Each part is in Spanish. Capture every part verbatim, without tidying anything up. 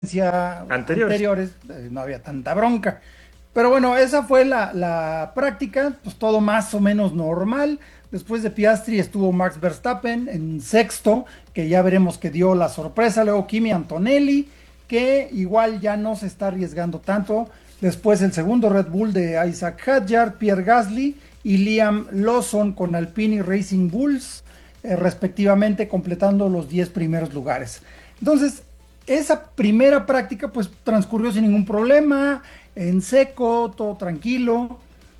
anteriores, anteriores eh, no había tanta bronca. Pero bueno, esa fue la, la práctica, pues todo más o menos normal. Después de Piastri estuvo Max Verstappen en sexto, que ya veremos que dio la sorpresa. Luego Kimi Antonelli, que igual ya no se está arriesgando tanto. Después el segundo Red Bull de Isaac Hadjar, Pierre Gasly y Liam Lawson con Alpine Racing Bulls, eh, respectivamente, completando los diez primeros lugares. Entonces, esa primera práctica pues transcurrió sin ningún problema, en seco, todo tranquilo.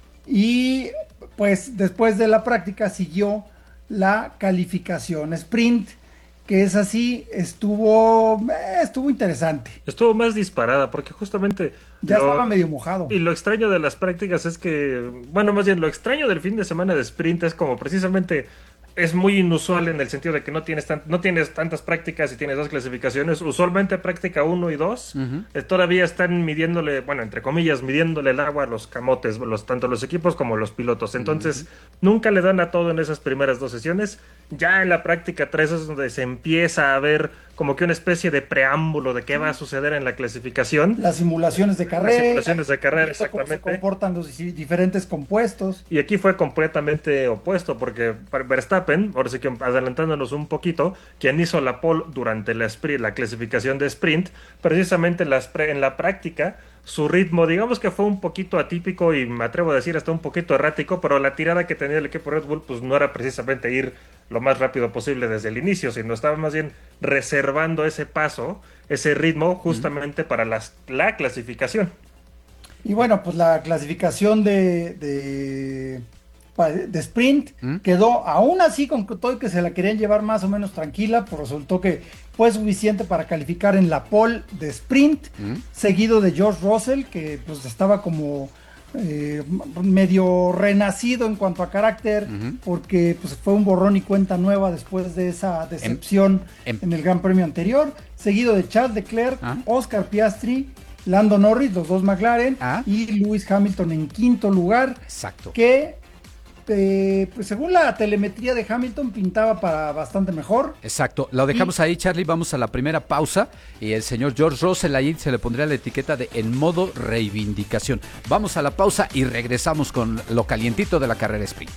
Y pues después de la práctica siguió la calificación sprint, que es así, estuvo, eh, estuvo interesante. estuvo más disparada porque justamente Ya lo, estaba medio mojado. y lo extraño de las prácticas es que, bueno, más bien lo extraño del fin de semana de sprint es como precisamente es muy inusual en el sentido de que no tienes tan, no tienes tantas prácticas y tienes dos clasificaciones. Usualmente práctica uno y dos Ujú. eh, todavía están midiéndole, bueno, entre comillas, midiéndole el agua a los camotes, los, tanto los equipos como los pilotos. Entonces, nunca le dan a todo en esas primeras dos sesiones. Ya en la práctica tres es donde se empieza a ver como que una especie de preámbulo de qué va a suceder en la clasificación. Las simulaciones de Las carrera, simulaciones de carrera, cómo se exactamente. comportan los di- diferentes compuestos. Y aquí fue completamente opuesto, porque para Verstappen, ahora sí que adelantándonos un poquito, quien hizo la pole durante la, sprint, la clasificación de sprint, precisamente en, las pre- en la práctica, su ritmo, digamos que fue un poquito atípico y me atrevo a decir hasta un poquito errático, pero la tirada que tenía el equipo Red Bull, pues no era precisamente ir lo más rápido posible desde el inicio, sino estaba más bien reservando ese paso, ese ritmo, justamente para las, la clasificación. Y bueno, pues la clasificación de, de, pa- de sprint ¿Mm? quedó aún así con que todo y que se la querían llevar más o menos tranquila, pues resultó que fue suficiente para calificar en la pole de sprint, ¿Mm? seguido de George Russell, que pues estaba como eh, medio renacido en cuanto a carácter, Ujú. porque pues fue un borrón y cuenta nueva después de esa decepción em- en el Gran Premio anterior, seguido de Charles Leclerc, Ah. Oscar Piastri, Lando Norris, los dos McLaren, Ah. y Lewis Hamilton en quinto lugar, Exacto. que eh, pues según la telemetría de Hamilton pintaba para bastante mejor. Exacto, lo dejamos ahí, Charlie, vamos a la primera pausa y el señor George Russell ahí se le pondría la etiqueta de en modo reivindicación. Vamos a la pausa y regresamos con lo calientito de la carrera sprint.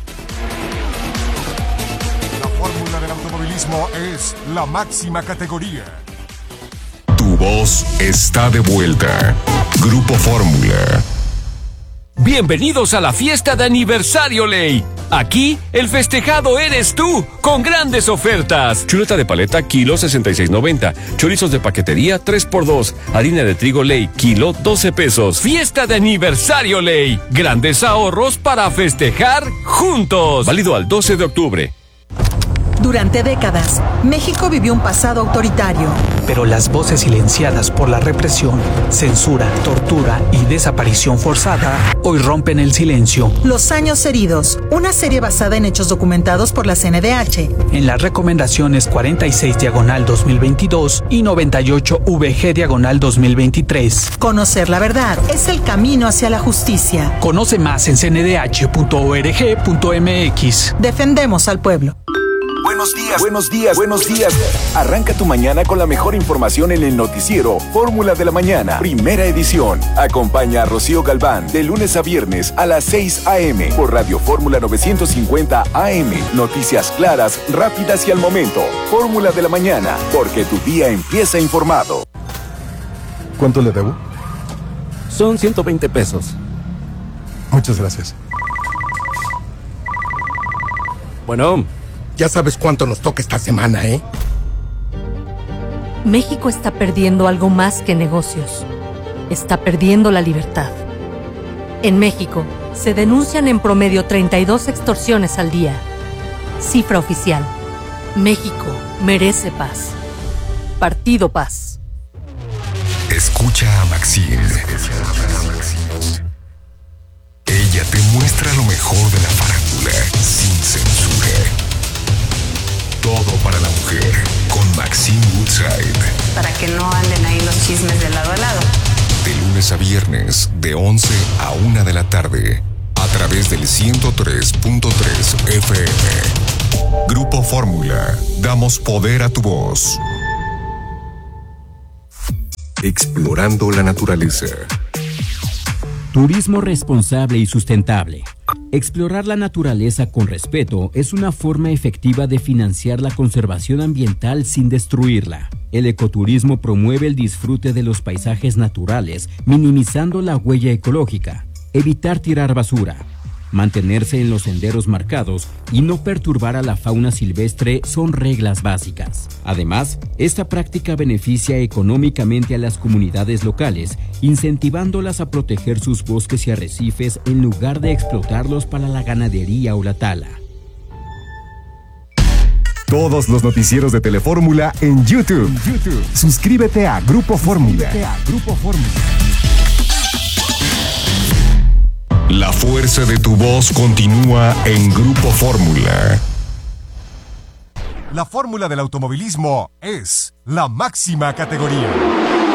La fórmula del automovilismo es la máxima categoría. Tu voz está de vuelta. Grupo Fórmula. Bienvenidos a la fiesta de aniversario Ley. Aquí, el festejado eres tú, con grandes ofertas. Chuleta de paleta, kilo sesenta y seis noventa. Chorizos de paquetería, tres por dos. Harina de trigo Ley, kilo doce pesos. Fiesta de aniversario Ley. Grandes ahorros para festejar juntos. Válido al doce de octubre. Durante décadas, México vivió un pasado autoritario. Pero las voces silenciadas por la represión, censura, tortura y desaparición forzada hoy rompen el silencio. Los años heridos, una serie basada en hechos documentados por la C N D H. En las recomendaciones cuarenta y seis diagonal dos mil veintidós y noventa y ocho V G diagonal dos mil veintitrés. Conocer la verdad es el camino hacia la justicia. Conoce más en c n d h punto org punto m x. Defendemos al pueblo. Buenos días, buenos días, buenos días. Arranca tu mañana con la mejor información en el noticiero Fórmula de la Mañana, primera edición. Acompaña a Rocío Galván de lunes a viernes a las seis a eme por Radio Fórmula novecientos cincuenta A M. Noticias claras, rápidas y al momento. Fórmula de la Mañana, porque tu día empieza informado. ¿Cuánto le debo? Son ciento veinte pesos. Muchas gracias. Bueno, Ya sabes cuánto nos toca esta semana, ¿eh? México está perdiendo algo más que negocios. Está perdiendo la libertad. En México, se denuncian en promedio treinta y dos extorsiones al día. Cifra oficial. México merece paz. Partido Paz. Escucha a Maxine. Ella te muestra lo mejor de la farándula sin censura. Todo para la mujer con Maxine Woodside. Para que no anden ahí los chismes de lado a lado. De lunes a viernes, de once a una de la tarde, a través del ciento tres punto tres F M. Grupo Fórmula, damos poder a tu voz. explorando la naturaleza. Turismo responsable y sustentable. Explorar la naturaleza con respeto es una forma efectiva de financiar la conservación ambiental sin destruirla. El ecoturismo promueve el disfrute de los paisajes naturales, minimizando la huella ecológica. Evitar tirar basura. Mantenerse en los senderos marcados y no perturbar a la fauna silvestre son reglas básicas. Además, esta práctica beneficia económicamente a las comunidades locales, incentivándolas a proteger sus bosques y arrecifes en lugar de explotarlos para la ganadería o la tala. Todos los noticieros de Telefórmula en YouTube. En YouTube. Suscríbete a Grupo Fórmula. Suscríbete a Grupo Fórmula. La fuerza de tu voz continúa en Grupo Fórmula. La fórmula del automovilismo es la máxima categoría.